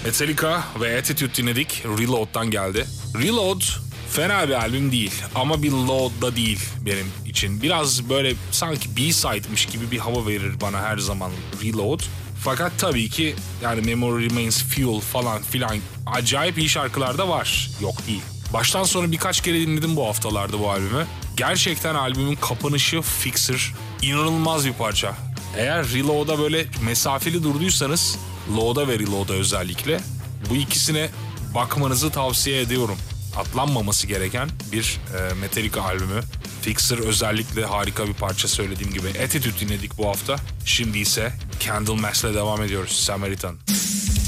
Metallica ve Attitude dinledik. Reload'dan geldi. Reload fena bir albüm değil ama bir load da değil benim için. Biraz böyle sanki B-side'miş gibi bir hava verir bana her zaman Reload. Fakat tabii ki yani Memory Remains, Fuel falan filan acayip iyi şarkılar da var. Yok değil. Baştan sona birkaç kere dinledim bu haftalarda bu albümü. Gerçekten albümün kapanışı Fixer inanılmaz bir parça. Eğer Reload'a böyle mesafeli durduysanız, Load'a ve Reload'a özellikle bu ikisine bakmanızı tavsiye ediyorum. Atlanmaması gereken bir Metallica albümü. Fixer özellikle harika bir parça, söylediğim gibi. Attitude dinledik bu hafta. Şimdi ise Candlemass'le devam ediyoruz. Samaritan.